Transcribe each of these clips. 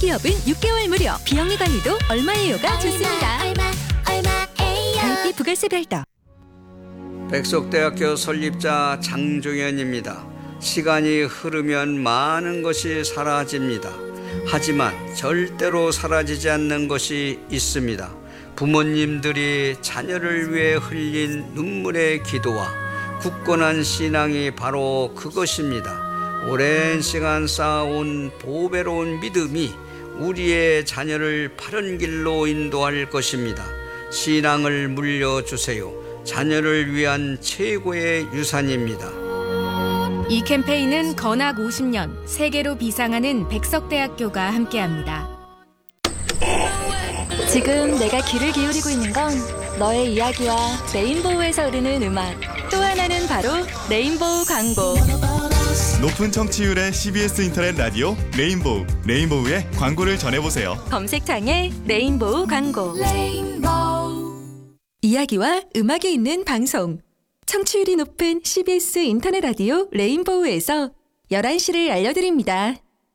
취업은 6개월 무료. 비영리 관리도 얼마예요가 좋습니다. 가입비 부가세 별도. 백석대학교 설립자 장종현입니다. 시간이 흐르면 많은 것이 사라집니다. 하지만 절대로 사라지지 않는 것이 있습니다. 부모님들이 자녀를 위해 흘린 눈물의 기도와 굳건한 신앙이 바로 그것입니다. 오랜 시간 쌓아온 보배로운 믿음이 우리의 자녀를 바른 길로 인도할 것입니다. 신앙을 물려주세요. 자녀를 위한 최고의 유산입니다. 이 캠페인은 건학 50년 세계로 비상하는 백석대학교가 함께합니다. 지금 내가 귀를 기울이고 있는 건 너의 이야기와 레인보우에서 흐르는 음악. 또 하나는 바로 레인보우 광고. 높은 청취율의 CBS 인터넷 라디오 레인보우. 레인보우의 광고를 전해보세요. 검색창에 레인보우 광고. 이야기와 음악이 있는 방송. 청취율이 높은 CBS 인터넷 라디오 레인보우에서 11시를 알려드립니다.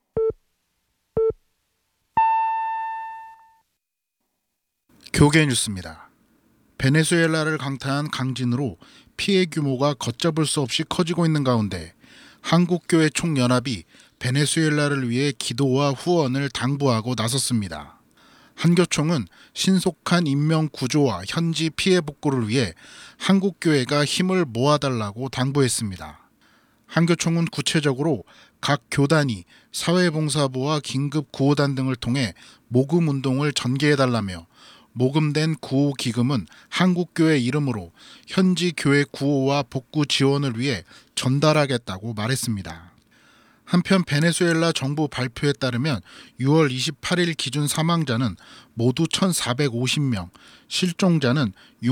교계 뉴스입니다. 베네수엘라를 강타한 강진으로 피해 규모가 걷잡을 수 없이 커지고 있는 가운데 한국교회 총연합이 베네수엘라를 위해 기도와 후원을 당부하고 나섰습니다. 한교총은 신속한 인명 구조와 현지 피해 복구를 위해 한국교회가 힘을 모아달라고 당부했습니다. 한교총은 구체적으로 각 교단이 사회봉사부와 긴급구호단 등을 통해 모금운동을 전개해달라며 모금된 구호기금은 한국교회 이름으로 현지 교회 구호와 복구 지원을 위해 전달하겠다고 말했습니다. 한편 베네수엘라 정부 발표에 따르면 6월 28일 기준 사망자는 모두 1,450명, 실종자는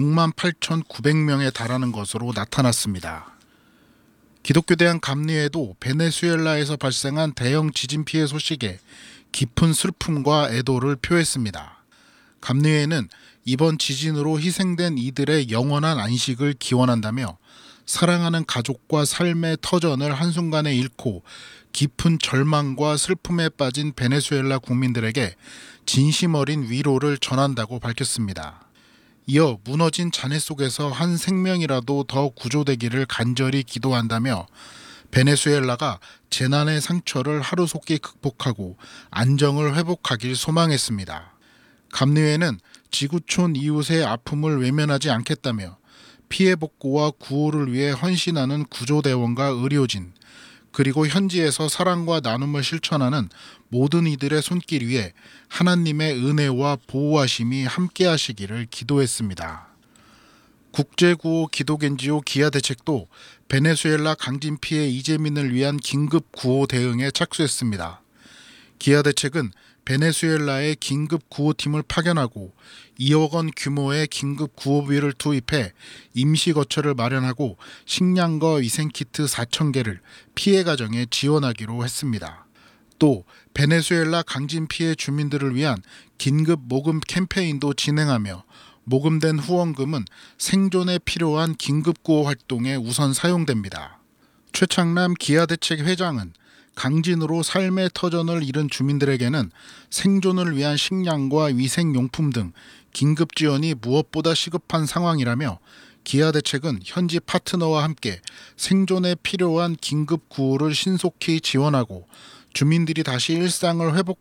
68,900명에 달하는 것으로 나타났습니다. 기독교대학 감리회도 베네수엘라에서 발생한 대형 지진 피해 소식에 깊은 슬픔과 애도를 표했습니다. 감리회는 이번 지진으로 희생된 이들의 영원한 안식을 기원한다며 사랑하는 가족과 삶의 터전을 한순간에 잃고 깊은 절망과 슬픔에 빠진 베네수엘라 국민들에게 진심 어린 위로를 전한다고 밝혔습니다. 이어 무너진 잔해 속에서 한 생명이라도 더 구조되기를 간절히 기도한다며 베네수엘라가 재난의 상처를 하루속히 극복하고 안정을 회복하길 소망했습니다. 감리회는 지구촌 이웃의 아픔을 외면하지 않겠다며 피해 복구와 구호를 위해 헌신하는 구조대원과 의료진, 그리고 현지에서 사랑과 나눔을 실천하는 모든 이들의 손길 위에 하나님의 은혜와 보호하심이 함께하시기를 기도했습니다. 국제구호 기독NGO 기아대책도 베네수엘라 강진 피해 이재민을 위한 긴급 구호 대응에 착수했습니다. 기아대책은 베네수엘라에 긴급 구호팀을 파견하고 2억 원 규모의 긴급 구호비를 투입해 임시 거처를 마련하고 식량과 위생키트 4,000개를 피해 가정에 지원하기로 했습니다. 또 베네수엘라 강진 피해 주민들을 위한 긴급 모금 캠페인도 진행하며 모금된 후원금은 생존에 필요한 긴급 구호 활동에 우선 사용됩니다. 최창남 기아대책 회장은 강진으로 삶의 터전을 잃은 주민들에게는 생존을 위한 식량과 위생용품 등 긴급 지원이 무엇보다 시급한 상황이라며 기아대책은 현지 파트너와 함께 생존에 필요한 긴급 구호를 신속히 지원하고 주민들이 다시 일상을 회복할